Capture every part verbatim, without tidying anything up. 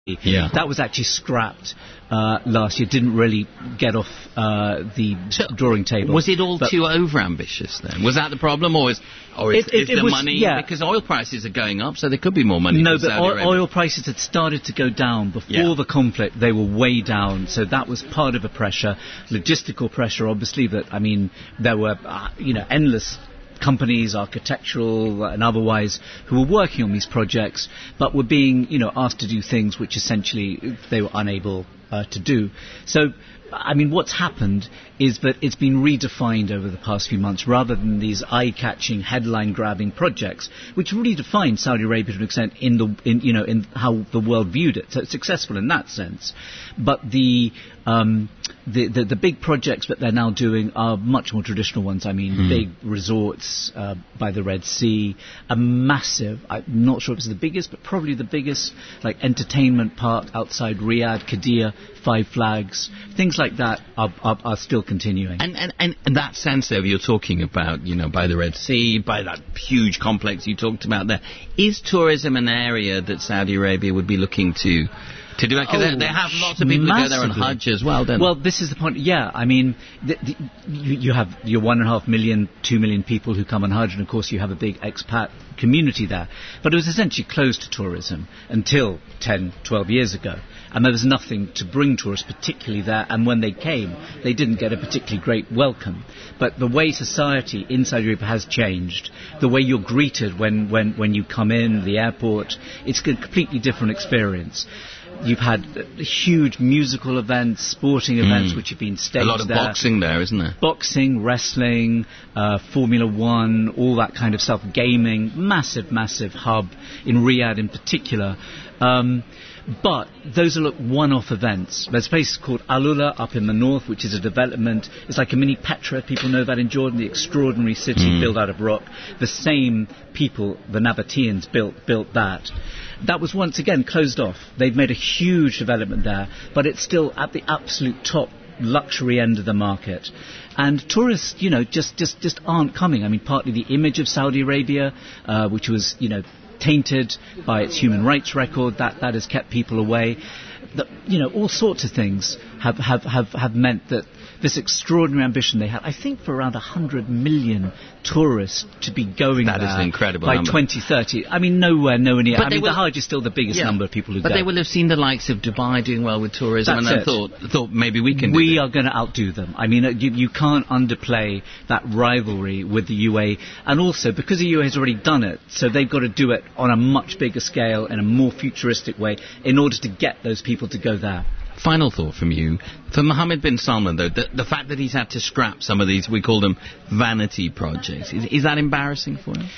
Yeah. That was actually scrapped uh, last year. Didn't really get off uh, the so drawing table. Was it all but too over-ambitious then? Was that the problem, or is, or is, it, it, is it the was, money... Yeah. Because oil prices are going up, so there could be more money No, for but Saudi oil, Arabia. oil prices had started to go down before Yeah. the conflict. They were way down, so that was part of a pressure. Logistical pressure, obviously, that, I mean, there were, uh, you know, endless companies, architectural and otherwise, who were working on these projects, but were being, you know, asked to do things which essentially they were unable uh, to do. So, I mean, what's happened is that it's been redefined over the past few months, rather than these eye-catching, headline-grabbing projects, which redefined Saudi Arabia to an extent in the, in, you know, in how the world viewed it. So it's successful in that sense. But the, um, the, the, the big projects that they're now doing are much more traditional ones. I mean, Mm. big resorts uh, by the Red Sea, a massive, I'm not sure if it's the biggest, but probably the biggest, like, entertainment park outside Riyadh, Qadiyah, Five Flags, things like that are, are, are still continuing. And, and, and, and that sense there you're talking about, you know, by the Red Sea, by that huge complex you talked about there, is tourism an area that Saudi Arabia would be looking to to do it? Because Oh, they, they have lots of people who go there on massively. Hajj as well, don't Well, this is the point. Yeah, I mean, the, the, you, you have your one and a half million, two million people who come on Hajj, and of course you have a big expat community there. But it was essentially closed to tourism until ten, twelve years ago. And there was nothing to bring tourists particularly there, and when they came, they didn't get a particularly great welcome. But the way society in Saudi Arabia has changed, the way you're greeted when, when, when you come in, the airport, it's a completely different experience. You've had uh, huge musical events, sporting events, Mm. which have been A staged lot of there. boxing there, isn't there? Boxing, wrestling, uh, Formula One, all that kind of stuff, gaming, massive, massive hub in Riyadh in particular. Um, but those are, look, one-off events. There's a place called Al Ula up in the north, which is a development. It's like a mini Petra. People know that in Jordan, the extraordinary city Mm. built out of rock. The same people, the Nabateans, built built that. That was once again closed off. They've made a huge development there, but it's still at the absolute top luxury end of the market. And tourists, you know, just, just, just aren't coming. I mean, partly the image of Saudi Arabia, uh, which was, you know, tainted by its human rights record, that, that has kept people away. The, you know, all sorts of things have, have, have, have meant that this extraordinary ambition they had, I think for around one hundred million tourists to be going That there is an incredible by number. twenty thirty. I mean, nowhere, nowhere near. But I they mean, will- the Hajj is still the biggest Yeah. number of people who But go. they will have seen the likes of Dubai doing well with tourism, That's and then it. thought thought maybe we can. do We this. are going to outdo them. I mean, uh, you, you can't underplay that rivalry with the U A E. And also, because the U A E has already done it, so they've got to do it on a much bigger scale, in a more futuristic way, in order to get those people to go there. Final thought from you. For Mohammed bin Salman, though, the, the fact that he's had to scrap some of these, we call them vanity projects, is, is that embarrassing for him?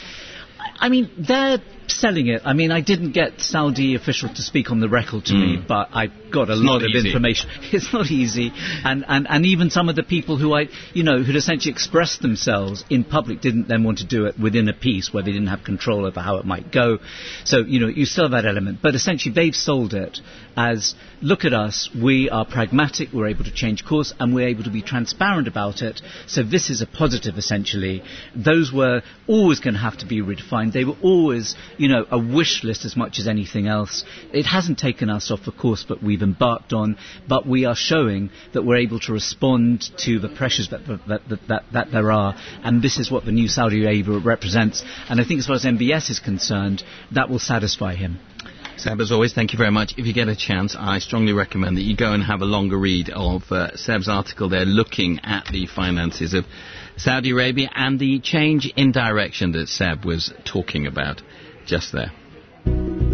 I mean, they're selling it. I mean, I didn't get Saudi officials to speak on the record to me, Mm. but I got a It's lot not of easy. information. It's not easy. And, and, and even some of the people who I, you know, who'd essentially expressed themselves in public didn't then want to do it within a piece where they didn't have control over how it might go. So, you know, you still have that element. But essentially they've sold it as, look at us, we are pragmatic, we're able to change course, and we're able to be transparent about it. So this is a positive, essentially. Those were always going to have to be redefined. They were always, you know, a wish list as much as anything else. It hasn't taken us off the course that we've embarked on, but we are showing that we're able to respond to the pressures that, that, that, that, that there are, and this is what the new Saudi Arabia represents. And I think as far as M B S is concerned, that will satisfy him. Seb, as always, thank you very much. If you get a chance, I strongly recommend that you go and have a longer read of uh, Seb's article there, looking at the finances of Saudi Arabia and the change in direction that Seb was talking about just there.